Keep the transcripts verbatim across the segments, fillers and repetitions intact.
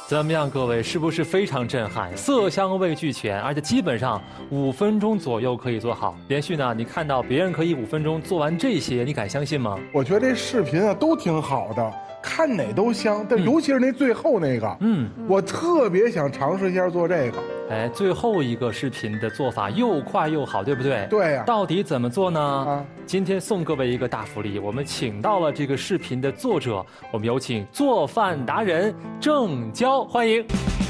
怎么样，各位，是不是非常震撼？色香味俱全，而且基本上五分钟左右可以做好。连续呢，你看到别人可以五分钟做完这些，你敢相信吗？ 我觉得这视频啊都挺好的，看哪都香，但尤其是那最后那个，嗯，我特别想尝试一下做这个。 哎，最后一个视频的做法又快又好，对不对？ 对呀、啊。 到底怎么做呢？ 啊， 今天送各位一个大福利，我们请到了这个视频的作者，我们有请做饭达人郑娇，欢迎。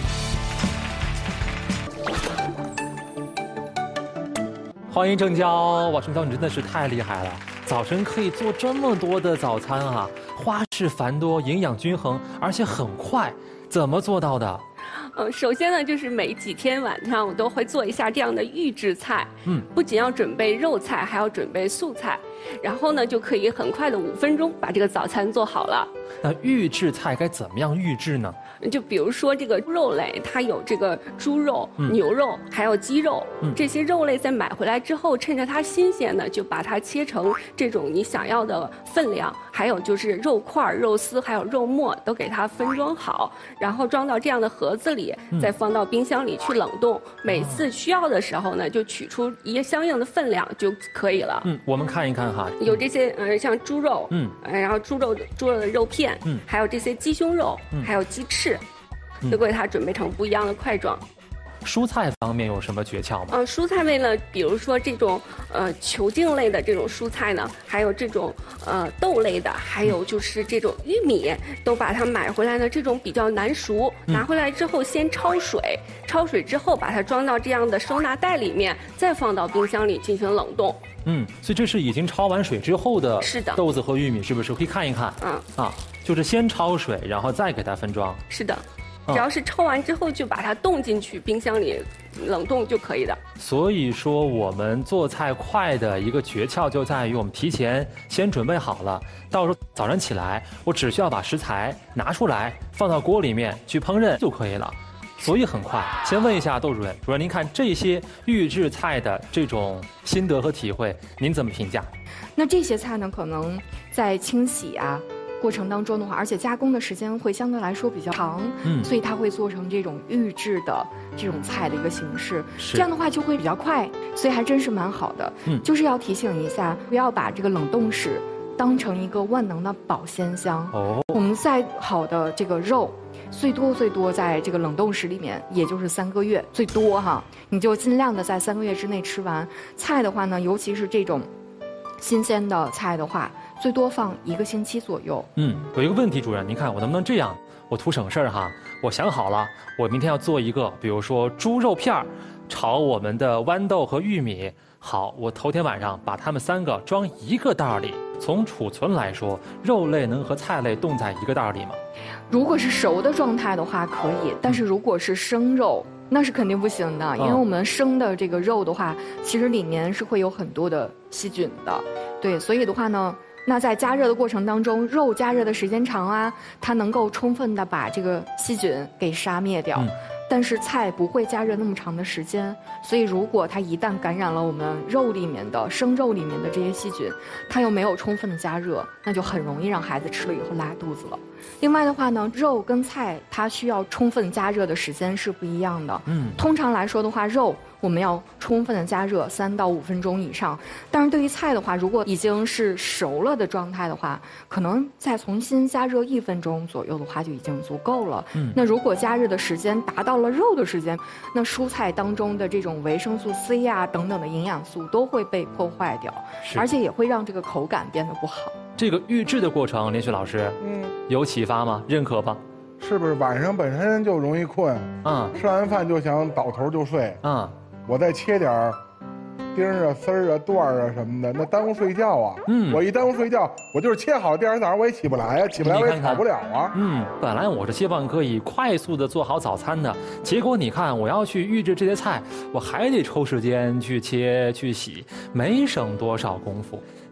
欢迎郑娇，哇，郑娇你真的是太厉害了，早晨可以做这么多的早餐啊，花式繁多，营养均衡，而且很快，怎么做到的？ 呃，首先呢，就是每几天晚上我都会做一下这样的预制菜，嗯，不仅要准备肉菜，还要准备素菜，然后呢，就可以很快的五分钟把这个早餐做好了。 那预制菜该怎么样预制呢？ 就比如说这个肉类，它有这个猪肉、嗯、牛肉，还有鸡肉，嗯、这些肉类在买回来之后，趁着它新鲜呢，就把它切成这种你想要的分量，还有就是肉块、肉丝，还有肉末，都给它分装好，然后装到这样的盒子里，嗯、再放到冰箱里去冷冻。每次需要的时候呢，就取出一个相应的分量就可以了。 嗯，我们看一看哈， 有这些呃像猪肉，嗯，呃、然后猪肉猪肉的肉片，嗯，还有这些鸡胸肉，嗯、还有鸡翅。都给它准备成不一样的块状。 蔬菜方面有什么诀窍吗？ 呃，蔬菜类呢，比如说这种呃球茎类的这种蔬菜呢，还有这种呃豆类的，还有就是这种玉米，都把它买回来呢，这种比较难熟，拿回来之后先焯水，焯水之后把它装到这样的收纳袋里面，再放到冰箱里进行冷冻。 嗯，所以这是已经焯完水之后的是的豆子和玉米，是不是？可以看一看。嗯啊，就是先焯水，然后再给它分装。 是的。只要是焯完之后，就把它冻进去冰箱里冷冻就可以的。 所以说，我们做菜快的一个诀窍就在于我们提前先准备好了，到时候早上起来，我只需要把食材拿出来，放到锅里面去烹饪就可以了。所以很快。先问一下窦主任，主任您看这些预制菜的这种心得和体会，您怎么评价？ 那这些菜呢，可能在清洗啊。过程当中的话，而且加工的时间会相对来说比较长，嗯，所以它会做成这种预制的这种菜的一个形式，这样的话就会比较快，所以还真是蛮好的。嗯，就是要提醒一下，不要把这个冷冻室当成一个万能的保鲜箱。哦，我们再好的这个肉，最多最多在这个冷冻室里面，也就是三个月最多哈，你就尽量的在三个月之内吃完。菜的话呢，尤其是这种新鲜的菜的话。最多放一个星期左右。 嗯，有一个问题，主任，您看我能不能这样？我图省事儿哈，我想好了，我明天要做一个，比如说猪肉片儿炒我们的豌豆和玉米。好，我头天晚上把它们三个装一个袋里。从储存来说，肉类能和菜类冻在一个袋里吗？ 如果是熟的状态的话，可以；但是如果是生肉，那是肯定不行的，因为我们生的这个肉的话，其实里面是会有很多的细菌的。对，所以的话呢。那在加热的过程当中，肉加热的时间长啊，它能够充分的把这个细菌给杀灭掉。嗯，但是菜不会加热那么长的时间，所以如果它一旦感染了我们肉里面的生肉里面的这些细菌，它又没有充分的加热，那就很容易让孩子吃了以后拉肚子了。另外的话呢，肉跟菜它需要充分加热的时间是不一样的。嗯，通常来说的话，肉我们要充分的加热三到五分钟以上，但是对于菜的话，如果已经是熟了的状态的话，可能再重新加热一分钟左右的话就已经足够了。嗯，那如果加热的时间达到了肉的时间，那蔬菜当中的这种维生素 C 呀等等的营养素都会被破坏掉，而且也会让这个口感变得不好。 这个预制的过程，连续老师，嗯，有启发吗？认可吧？ 是不是晚上本身就容易困？嗯，吃完饭就想倒头就睡。嗯。我再切点儿丁儿啊、丝儿啊、段儿啊什么的，那耽误睡觉啊。嗯，我一耽误睡觉，我就是切好，第二天早上我也起不来呀，起不来我也炒不了啊。 嗯，本来我是希望可以快速的做好早餐的，结果你看我要去预制这些菜，我还得抽时间去切去洗，没省多少功夫。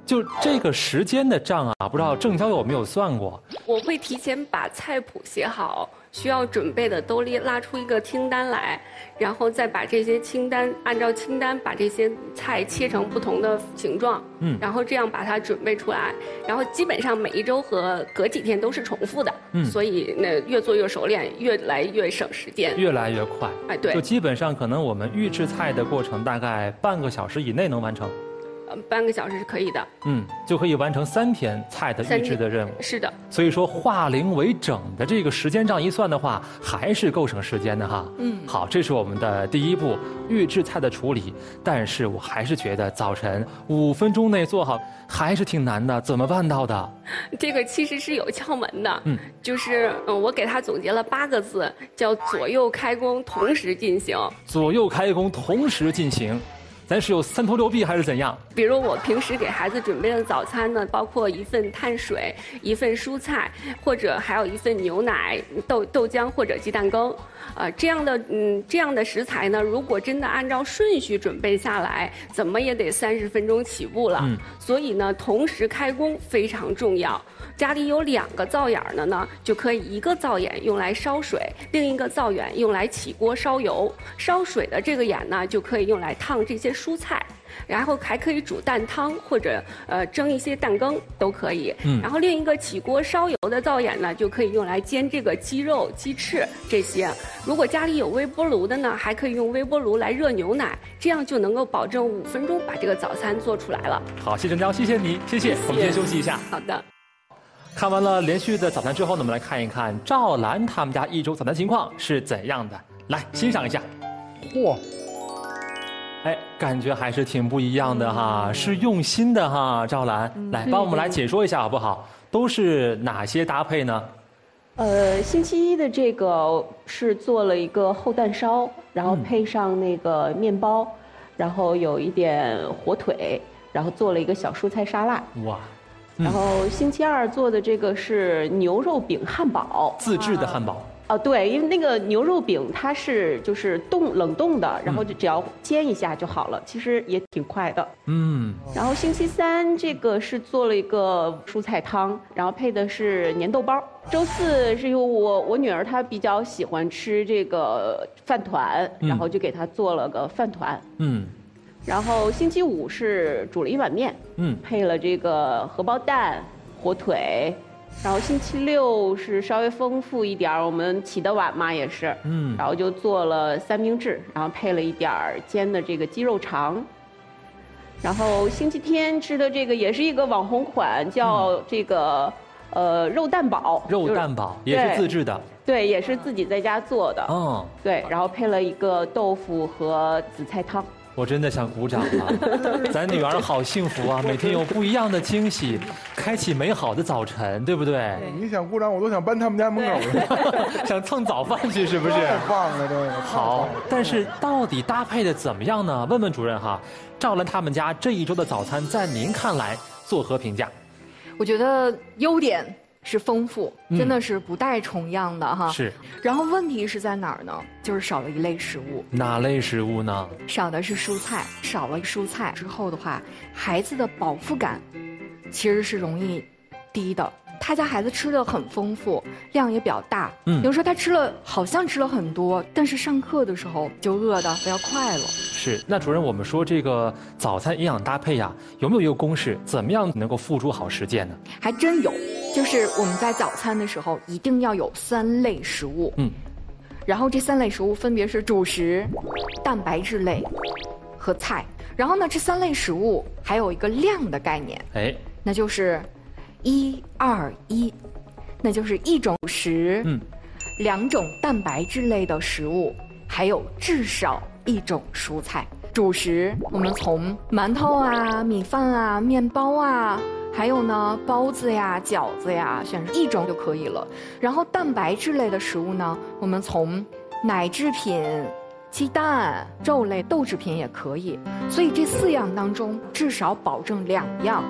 就这个时间的账啊，不知道郑娇有没有算过？ 我会提前把菜谱写好，需要准备的都列拉出一个清单来，然后再把这些清单按照清单把这些菜切成不同的形状，嗯，然后这样把它准备出来，然后基本上每一周和隔几天都是重复的，嗯，所以那越做越熟练，越来越省时间， 越来越快。 哎，对， 就基本上可能我们预制菜的过程大概半个小时以内能完成。 呃，半个小时是可以的， 嗯，就可以完成三天菜的预制的任务。 是的， 所以说化零为整的这个时间账一算的话，还是够省时间的哈。嗯，好，这是我们的第一步预制菜的处理。但是我还是觉得早晨五分钟内做好还是挺难的，怎么办到的？ 这个其实是有窍门的，嗯，就是嗯，我给他总结了八个字，叫左右开工同时进行。 左右开工同时进行。咱是有三头六臂还是怎样？ 比如我平时给孩子准备的早餐呢，包括一份碳水、一份蔬菜，或者还有一份牛奶、豆豆浆或者鸡蛋羹，呃，这样的嗯这样的食材呢，如果真的按照顺序准备下来，怎么也得三十分钟起步了。嗯，所以呢，同时开工非常重要。家里有两个灶眼的呢，就可以一个灶眼用来烧水，另一个灶眼用来起锅烧油。烧水的这个眼呢，就可以用来烫这些蔬菜，然后还可以煮蛋汤或者呃蒸一些蛋羹都可以。嗯，然后另一个起锅烧油的灶眼呢，就可以用来煎这个鸡肉、鸡翅这些。如果家里有微波炉的呢，还可以用微波炉来热牛奶，这样就能够保证五分钟把这个早餐做出来了。 好，谢郑娇，谢谢你，谢谢。我们先休息一下。 好的。 看完了连续的早餐之后呢，我们来看一看赵兰他们家一周早餐情况是怎样的，来欣赏一下。嚯！哎，感觉还是挺不一样的哈，是用心的哈，赵兰，来帮我们来解说一下好不好？都是哪些搭配呢？ 呃，星期一的这个是做了一个厚蛋烧，然后配上那个面包，然后有一点火腿，然后做了一个小蔬菜沙拉。哇！然后星期二做的这个是牛肉饼汉堡， 自制的汉堡。 哦，对，因为那个牛肉饼它是就是冻冷冻的，然后就只要煎一下就好了，其实也挺快的。嗯。然后星期三这个是做了一个蔬菜汤，然后配的是粘豆包。周四是因为我我女儿她比较喜欢吃这个饭团，然后就给她做了个饭团。嗯。然后星期五是煮了一碗面，嗯，配了这个荷包蛋、火腿。然后星期六是稍微丰富一点，我们起得晚嘛也是，嗯，然后就做了三明治，然后配了一点煎的这个鸡肉肠。然后星期天吃的这个也是一个网红款，叫这个、嗯、呃肉蛋堡。 肉蛋堡也是自制的。 对，也是自己在家做的。哦。对，然后配了一个豆腐和紫菜汤。 我真的想鼓掌了，咱女儿好幸福啊！每天有不一样的惊喜，开启美好的早晨，对不对？ 你想鼓掌，我都想搬他们家门口去， 想蹭早饭去，是不是？ 太棒了，这个好。但是到底搭配的怎么样呢？问问主任哈，赵兰他们家这一周的早餐，在您看来作何评价？ 我觉得优点是丰富，真的是不带重样的哈。 是。 然后问题是在哪儿呢？就是少了一类食物。 哪类食物呢？ 少的是蔬菜。少了蔬菜之后的话，孩子的饱腹感其实是容易低的。他家孩子吃的很丰富，量也比较大。嗯。有时候他吃了好像吃了很多，但是上课的时候就饿得不要快了。 是。那主任，我们说这个早餐营养搭配呀、啊，有没有一个公式？怎么样能够付诸好实践呢？ 还真有。就是我们在早餐的时候一定要有三类食物，嗯，然后这三类食物分别是主食、蛋白质类和菜。然后呢，这三类食物还有一个量的概念，哎，那就是一二一，那就是一种食，嗯，两种蛋白质类的食物，还有至少一种蔬菜。主食我们从馒头啊、米饭啊、面包啊。还有呢，包子呀、饺子呀，选一种就可以了。然后蛋白质类的食物呢，我们从奶制品、鸡蛋、肉类、豆制品也可以。所以这四样当中，至少保证两样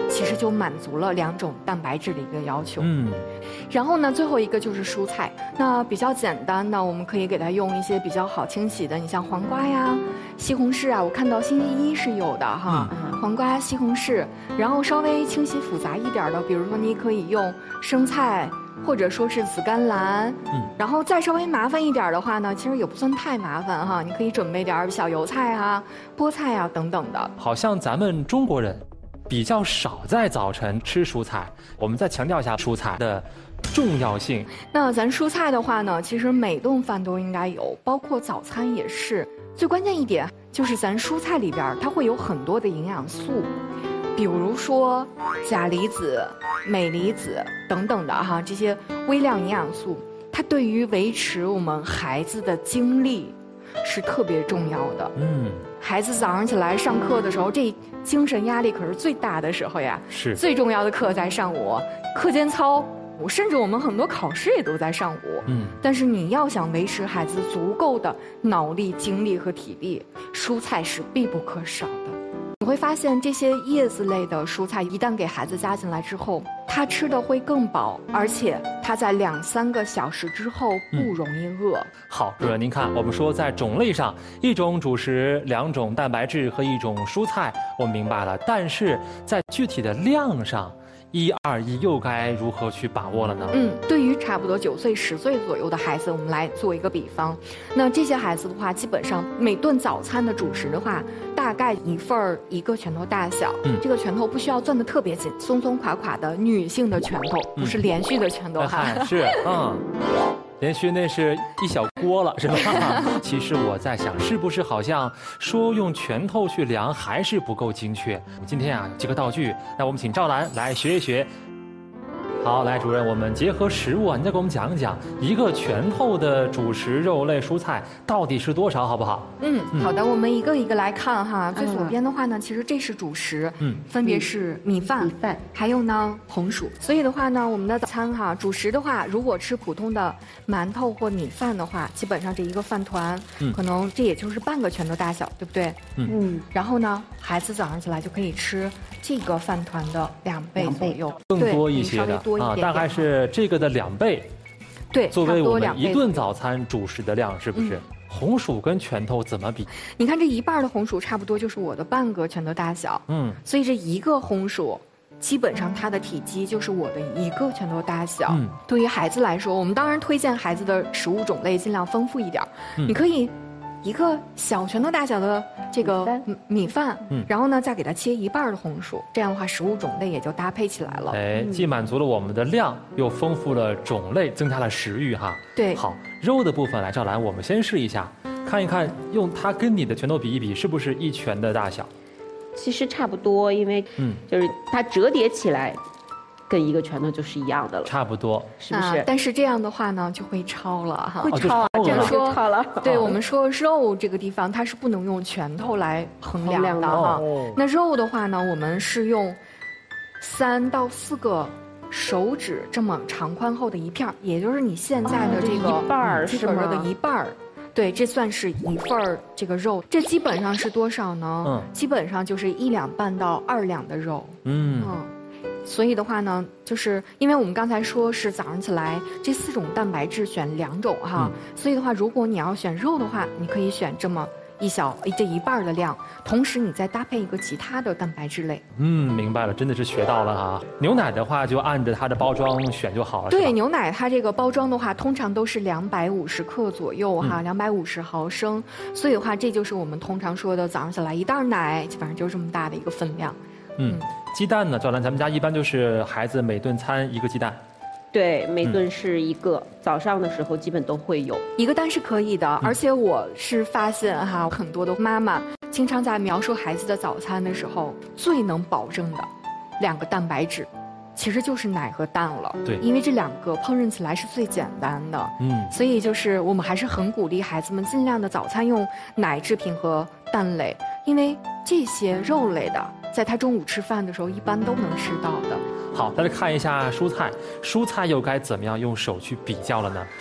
其实就满足了两种蛋白质的一个要求。嗯，然后呢，最后一个就是蔬菜，那比较简单的，我们可以给它用一些比较好清洗的，你像黄瓜呀、西红柿啊，我看到星期一是有的哈，嗯、黄瓜、西红柿，然后稍微清洗复杂一点的，比如说你可以用生菜。或者说是紫甘蓝，嗯，然后再稍微麻烦一点的话呢，其实也不算太麻烦哈，你可以准备点小油菜啊、菠菜啊等等的。 好像咱们中国人比较少在早晨吃蔬菜，我们再强调一下蔬菜的重要性。 那咱蔬菜的话呢，其实每顿饭都应该有，包括早餐也是。最关键一点就是咱蔬菜里边它会有很多的营养素。比如说钾离子、镁离子等等的哈，这些微量营养素，它对于维持我们孩子的精力是特别重要的。嗯，孩子早上起来上课的时候，这精神压力可是最大的时候呀。 是。 最重要的课在上午，课间操，甚至我们很多考试也都在上午。嗯。但是你要想维持孩子足够的脑力、精力和体力，蔬菜是必不可少的。你会发现这些叶子类的蔬菜一旦给孩子加进来之后，他吃的会更饱，而且他在两三个小时之后不容易饿。嗯、 好，主任您看，我们说在种类上，一种主食、两种蛋白质和一种蔬菜，我们明白了，但是在具体的量上，一二一又该如何去把握了呢？ 嗯，对于差不多九岁、十岁左右的孩子，我们来做一个比方。那这些孩子的话，基本上每顿早餐的主食的话，大概一份儿一个拳头大小。嗯，这个拳头不需要攥得特别紧，松松垮垮的女性的拳头，不是连续的拳头哈。 嗯、是，嗯。连续那是一小锅了，是吧？其实我在想，是不是好像说用拳头去量还是不够精确？今天啊，几个道具，那我们请赵兰来学一学。好，来，主任，我们结合实物啊，你再给我们讲讲一个拳头的主食、肉类、蔬菜到底是多少，好不好？ 嗯，好的，我们一个一个来看哈。最左边的话呢，其实这是主食，嗯，分别是米饭、米饭，还有呢红薯。所以的话呢，我们的早餐哈，主食的话，如果吃普通的馒头或米饭的话，基本上这一个饭团，嗯，可能这也就是半个拳头大小，对不对？嗯。然后呢，孩子早上起来就可以吃这个饭团的两倍左右， 更多一些的。啊，大概是这个的两倍， 对， 作为我们一顿早餐主食的量，是不是？嗯、红薯跟拳头怎么比？ 你看这一半的红薯差不多就是我的半个拳头大小，嗯，所以这一个红薯，基本上它的体积就是我的一个拳头大小。嗯，对于孩子来说，我们当然推荐孩子的食物种类尽量丰富一点，嗯、你可以。一个小拳头大小的这个米饭，嗯，然后呢，再给它切一半的红薯，这样的话，食物种类也就搭配起来了。 哎，既满足了我们的量，又丰富了种类，增加了食欲哈。 对， 好，肉的部分来，赵兰，我们先试一下，看一看，用它跟你的拳头比一比，是不是一拳的大小？ 其实差不多，因为嗯，就是它折叠起来。跟一个拳头就是一样的了， 差不多， 是不是？ 啊、但是这样的话呢，就会超了哈， 会超啊，这样说超了。 对，我们说肉这个地方，它是不能用拳头来衡量的哈。哦、那肉的话呢，我们是用三到四个手指这么长宽厚的一片，也就是你现在的这个一半儿是吗？ 的一半儿。对，这算是一份儿这个肉，这基本上是多少呢？嗯，基本上就是一两半到二两的肉。嗯嗯。所以的话呢，就是因为我们刚才说是早上起来这四种蛋白质选两种哈，嗯、所以的话，如果你要选肉的话，你可以选这么一小这一半的量，同时你再搭配一个其他的蛋白质类。 嗯，明白了，真的是学到了哈。牛奶的话就按着它的包装选就好了。 对，牛奶它这个包装的话，通常都是两百五十克左右哈，两百五十毫升。所以的话，这就是我们通常说的早上起来一袋奶，基本上就是这么大的一个分量。 嗯。鸡蛋呢，赵兰，咱们家一般就是孩子每顿餐一个鸡蛋。 对，每顿是一个，嗯、早上的时候基本都会有一个蛋是可以的，嗯、而且我是发现哈，很多的妈妈经常在描述孩子的早餐的时候，最能保证的两个蛋白质，其实就是奶和蛋了。 对， 因为这两个烹饪起来是最简单的。嗯，所以就是我们还是很鼓励孩子们尽量的早餐用奶制品和蛋类，因为这些肉类的。在他中午吃饭的时候，一般都能吃到的。 好，再来看一下蔬菜，蔬菜又该怎么样用手去比较了呢？主任，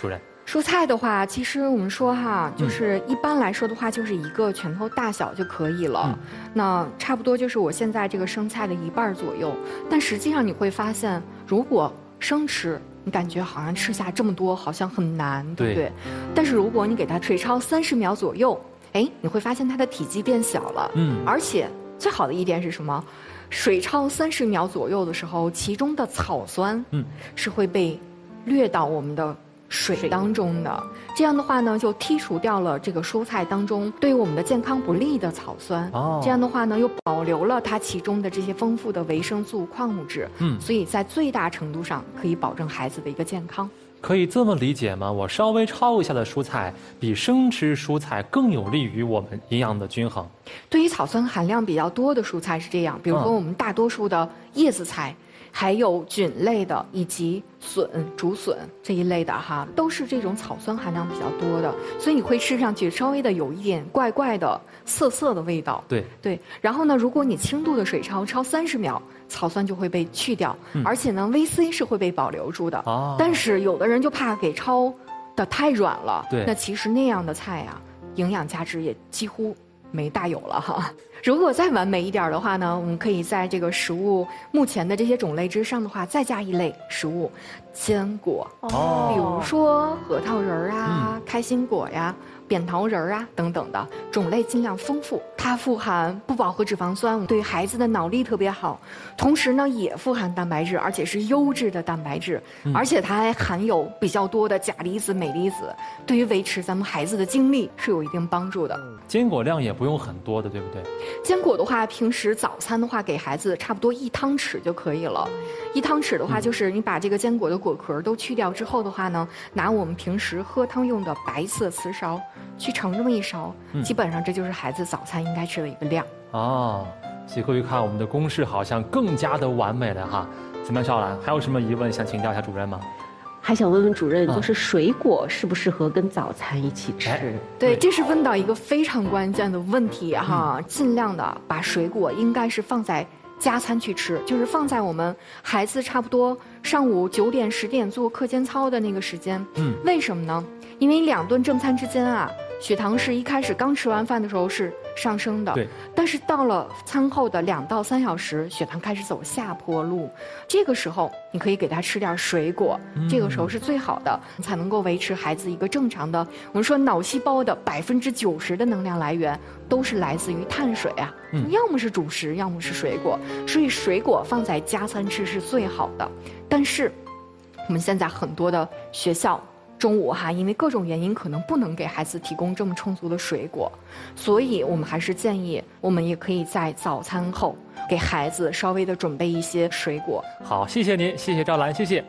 蔬菜的话，其实我们说哈，就是一般来说的话，就是一个拳头大小就可以了。嗯、那差不多就是我现在这个生菜的一半左右。但实际上你会发现，如果生吃，你感觉好像吃下这么多好像很难，对不对？对。但是如果你给它水焯三十秒左右，哎，你会发现它的体积变小了。嗯。而且最好的一点是什么？水焯三十秒左右的时候，其中的草酸，嗯，是会被掠到我们的水当中的，这样的话呢，就剔除掉了这个蔬菜当中对于我们的健康不利的草酸。哦，这样的话呢，又保留了它其中的这些丰富的维生素、矿物质。嗯，所以在最大程度上可以保证孩子的一个健康。 可以这么理解吗？我稍微焯一下的蔬菜，比生吃蔬菜更有利于我们营养的均衡。 对于草酸含量比较多的蔬菜是这样，比如说我们大多数的叶子菜。还有菌类的以及笋、竹笋这一类的哈，都是这种草酸含量比较多的，所以你会吃上去稍微的有一点怪怪的、涩涩的味道。 对对，然后呢，如果你轻度的水焯，焯三十秒，草酸就会被去掉，嗯、而且呢 ，V C 是会被保留住的。哦。但是有的人就怕给焯的太软了， 对， 那其实那样的菜呀、啊，营养价值也几乎没大有了哈。如果再完美一点的话呢，我们可以在这个食物目前的这些种类之上的话，再加一类食物，坚果。哦，比如说核桃仁儿啊、嗯、开心果呀、扁桃仁儿啊等等的种类尽量丰富。它富含不饱和脂肪酸，对孩子的脑力特别好。同时呢，也富含蛋白质，而且是优质的蛋白质，嗯、而且它还含有比较多的钾离子、镁离子，对于维持咱们孩子的精力是有一定帮助的。 坚果量也不用很多的，对不对？ 坚果的话，平时早餐的话，给孩子差不多一汤匙就可以了。一汤匙的话，就是你把这个坚果的果壳都去掉之后的话呢，拿我们平时喝汤用的白色瓷勺去盛这么一勺，嗯、基本上这就是孩子早餐应该吃的一个量。 哦，所以各位看，我们的公式好像更加的完美了哈。怎么样，邵兰，还有什么疑问想请教一下主任吗？ 还想问问主任，就是水果适不适合跟早餐一起吃？哎、 对，这是问到一个非常关键的问题哈。嗯、尽量的把水果应该是放在加餐去吃，就是放在我们孩子差不多上午九点十点做课间操的那个时间。嗯，为什么呢？因为两顿正餐之间啊，血糖是一开始刚吃完饭的时候是上升的，对。但是到了餐后的两到三小时，血糖开始走下坡路，这个时候你可以给他吃点水果，嗯、这个时候是最好的，才能够维持孩子一个正常的。我们说脑细胞的百分之九十的能量来源都是来自于碳水啊，嗯、要么是主食，要么是水果，所以水果放在加餐吃是最好的。但是我们现在很多的学校。中午哈，因为各种原因可能不能给孩子提供这么充足的水果，所以我们还是建议，我们也可以在早餐后给孩子稍微的准备一些水果。 好，谢谢您，谢谢赵兰，谢谢。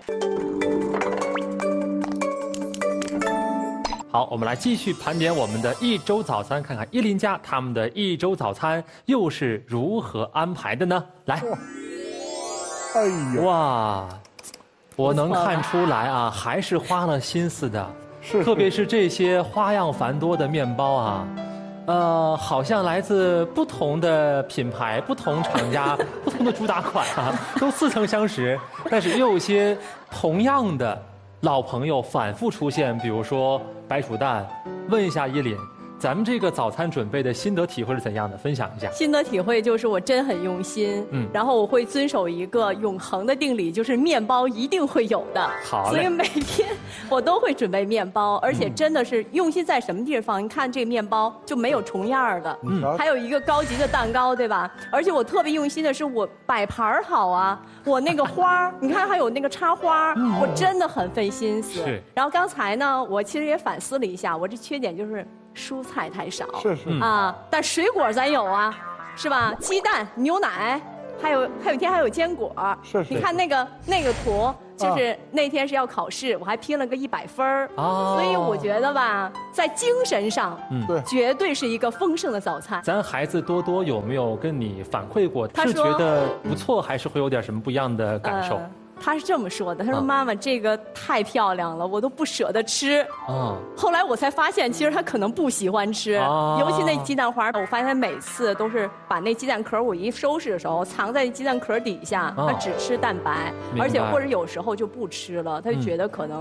好，我们来继续盘点我们的一周早餐，看看伊林家他们的一周早餐又是如何安排的呢？来， 哎呀， 哇！我能看出来啊，还是花了心思的， 是， 特别是这些花样繁多的面包啊，呃，好像来自不同的品牌、不同厂家、不同的主打款啊，都似曾相识，但是又有些同样的老朋友反复出现，比如说白煮蛋。问一下依林，咱们这个早餐准备的心得体会是怎样的？分享一下。 心得体会就是我真很用心，嗯，然后我会遵守一个永恒的定理，就是面包一定会有的。 好， 所以每天我都会准备面包，而且真的是用心在什么地方？你看这个面包就没有重样的，嗯，还有一个高级的蛋糕，对吧？而且我特别用心的是我摆盘好啊，我那个花你看还有那个插花，嗯、我真的很费心思。 是。 然后刚才呢，我其实也反思了一下，我这缺点就是。蔬菜太少， 是是啊，但水果咱有啊，是吧？鸡蛋、牛奶，还有还有一天还有坚果。 是是。 你看那个那个图，就是那天是要考试，我还拼了个一百分儿。哦。所以我觉得吧，在精神上，嗯，对，绝对是一个丰盛的早餐。 咱孩子多多有没有跟你反馈过？他是觉得不错，还是会有点什么不一样的感受？呃他是这么说的，他说：“妈妈，这个太漂亮了，我都不舍得吃。”啊，后来我才发现，其实他可能不喜欢吃，尤其那鸡蛋花，我发现他每次都是把那鸡蛋壳我一收拾的时候，藏在鸡蛋壳底下，他只吃蛋白，而且或者有时候就不吃了，他就觉得可能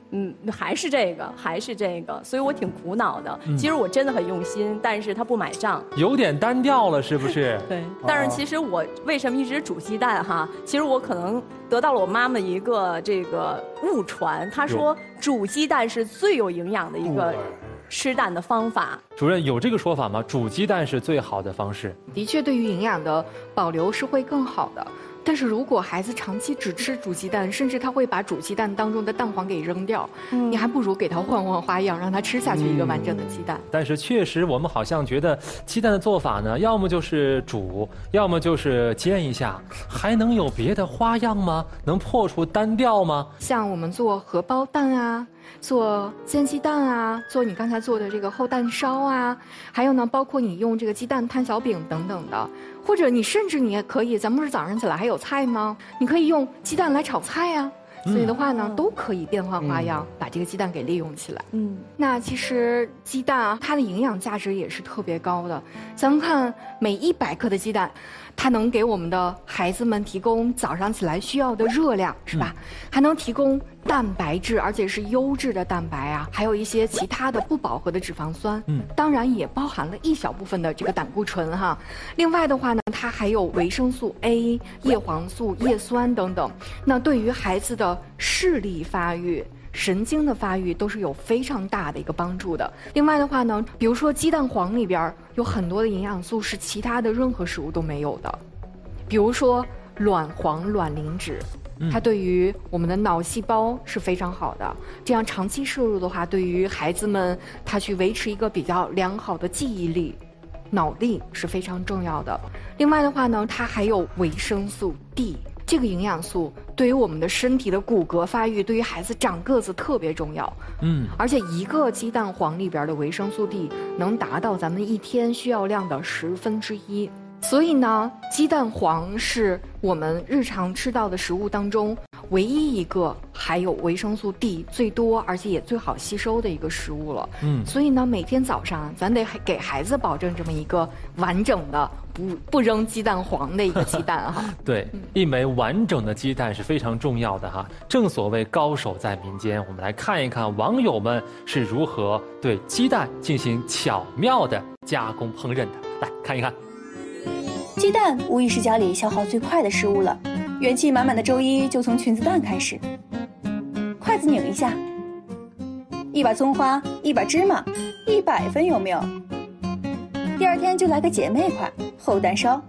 嗯，还是这个，还是这个，所以我挺苦恼的。嗯、其实我真的很用心，但是他不买账， 有点单调了，是不是？ 对。但是其实我为什么一直煮鸡蛋哈？其实我可能得到了我妈妈一个这个误传，她说煮鸡蛋是最有营养的一个吃蛋的方法。 主任有这个说法吗？煮鸡蛋是最好的方式。 的确，对于营养的保留是会更好的。但是如果孩子长期只吃煮鸡蛋，甚至他会把煮鸡蛋当中的蛋黄给扔掉，嗯、你还不如给他换换花样，让他吃下去一个完整的鸡蛋。 嗯、但是确实，我们好像觉得鸡蛋的做法呢，要么就是煮，要么就是煎一下，还能有别的花样吗？能破除单调吗？ 像我们做荷包蛋啊，做煎鸡蛋啊，做你刚才做的这个厚蛋烧啊，还有呢，包括你用这个鸡蛋摊小饼等等的。或者你甚至你也可以，咱们不是早上起来还有菜吗？你可以用鸡蛋来炒菜呀、啊。所以的话呢，嗯、都可以变换花样，嗯、把这个鸡蛋给利用起来。嗯，那其实鸡蛋啊，它的营养价值也是特别高的。咱们看每一百克的鸡蛋，它能给我们的孩子们提供早上起来需要的热量，是吧？嗯、还能提供蛋白质，而且是优质的蛋白啊，还有一些其他的不饱和的脂肪酸。嗯，当然也包含了一小部分的这个胆固醇哈。另外的话呢，它还有维生素 A、叶黄素、叶酸等等。那对于孩子的视力发育、神经的发育都是有非常大的一个帮助的。另外的话呢，比如说鸡蛋黄里边有很多的营养素是其他的任何食物都没有的，比如说卵黄卵磷脂，它对于我们的脑细胞是非常好的。这样长期摄入的话，对于孩子们他去维持一个比较良好的记忆力、脑力是非常重要的。另外的话呢，它还有维生素 D。这个营养素对于我们的身体的骨骼发育，对于孩子长个子特别重要。嗯，而且一个鸡蛋黄里边的维生素 D 能达到咱们一天需要量的十分之一。所以呢，鸡蛋黄是我们日常吃到的食物当中唯一一个含有维生素 D 最多而且也最好吸收的一个食物了。嗯，所以呢，每天早上咱得给孩子保证这么一个完整的不不扔鸡蛋黄的一个鸡蛋哈。 对，一枚完整的鸡蛋是非常重要的哈。正所谓高手在民间，我们来看一看网友们是如何对鸡蛋进行巧妙的加工烹饪的。来看一看。 鸡蛋无疑是家里消耗最快的食物了，元气满满的周一就从裙子蛋开始。筷子拧一下，一把葱花，一把芝麻，一百分有没有？第二天就来个姐妹款厚蛋烧，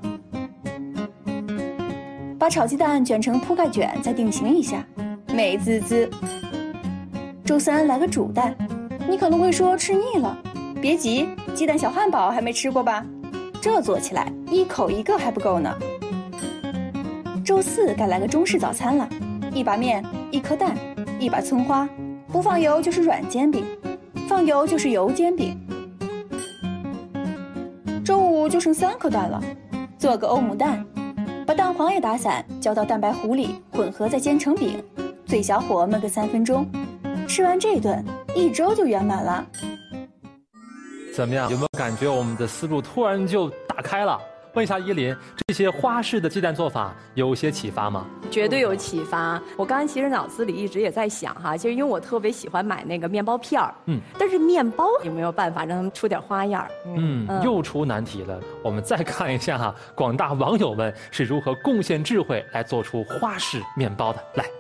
把炒鸡蛋卷成铺盖卷，再定型一下，美滋滋。周三来个煮蛋，你可能会说吃腻了，别急，鸡蛋小汉堡还没吃过吧？这做起来一口一个还不够呢。周四该来个中式早餐了，一把面，一颗蛋，一把葱花，不放油就是软煎饼，放油就是油煎饼。周五就剩三颗蛋了，做个欧姆蛋，把蛋黄也打散，浇到蛋白糊里，混合再煎成饼，最小火焖个三分钟。吃完这顿，一周就圆满了。 怎么样？有没有感觉我们的思路突然就打开了？问一下依林，这些花式的鸡蛋做法有些启发吗？ 绝对有启发。我刚才其实脑子里一直也在想哈，就是因为我特别喜欢买那个面包片儿，嗯，但是面包有没有办法让他们出点花样？ 嗯，嗯又出难题了。我们再看一下哈，广大网友们是如何贡献智慧来做出花式面包的。来。